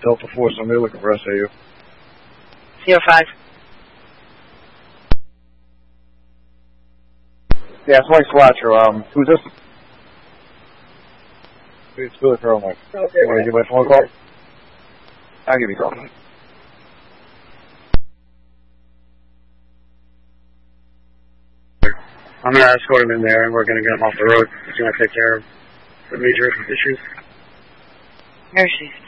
Delta 4, somebody looking for SAU. 05. Yeah, it's Mike Slatcher. Who's this? It's Billy Carroll, Mike. Okay. You want to give my phone call? I'll give you a call. I'm going to escort him in there, and we're going to get him off the road. He's going to take care of the major issues. Here she's